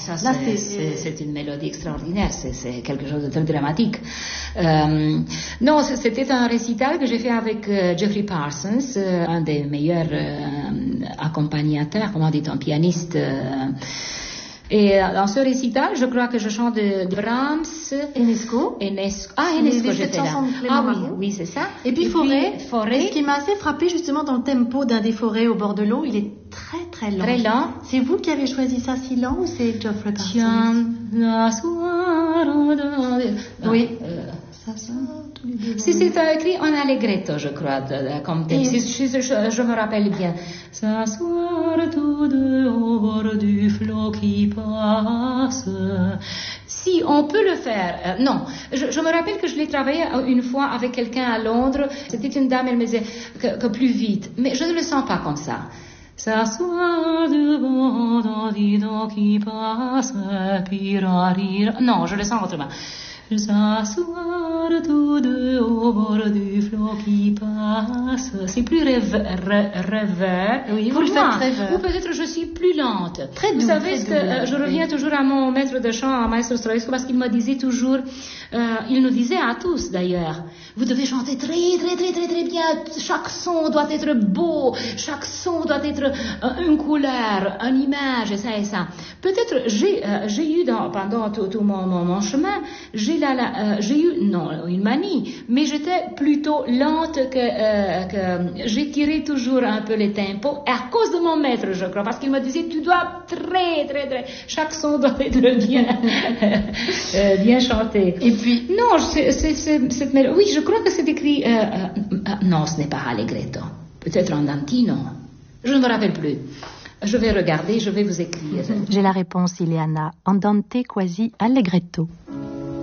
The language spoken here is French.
ça, Là, c'est une mélodie extraordinaire, c'est quelque chose de très dramatique. Non, c'était un récital que j'ai fait avec Jeffrey Parsons, un des meilleurs accompagnateurs, comment dit, un pianiste. Et dans ce récital, je crois que je chante de Brahms, Enesco. Enesco, j'étais là. Oui, c'est ça. Et puis Forêt. Forêt. Et ce qui m'a assez frappé justement dans le tempo d'un des Forêts au bord de l'eau, il est très très lent. Très lent. C'est vous qui avez choisi ça si lent ou c'est Geoffrey Parsons? Oui. Si c'est écrit en allegretto, je crois, comme texte. Si je me rappelle bien. S'asseoir tous deux au bord du flot qui passe. Si on peut le faire, non. Je me rappelle que je l'ai travaillé une fois avec quelqu'un à Londres. C'était une dame, elle me disait que plus vite. Mais je ne le sens pas comme ça. S'asseoir devant un vide qui passe, pirarir. Non, je le sens autrement. S'asseoir tous deux au bord du flot qui passe. C'est plus rêveur. Oui, vous le faites rêveur. Ou peut-être je suis plus lente. Très doux. Vous savez que je reviens toujours à mon maître de chant, à Maestro Stroesco, parce qu'il me disait toujours, il nous disait à tous d'ailleurs, vous devez chanter très très très très très bien. Chaque son doit être beau. Chaque son doit être une couleur, une image, et ça et ça. Peut-être j'ai eu pendant tout mon chemin, j'ai eu une manie, mais j'étais plutôt lente que j'ai tiré toujours un peu les tempos à cause de mon maître, je crois, parce qu'il me disait tu dois très très très, chaque son doit être bien chanté. Et puis non, cette mélodie, oui, je crois que c'est écrit non, ce n'est pas allegretto, peut-être andantino, je ne me rappelle plus. Je vais regarder, je vais vous écrire. J'ai la réponse, Ileana. Andante quasi allegretto.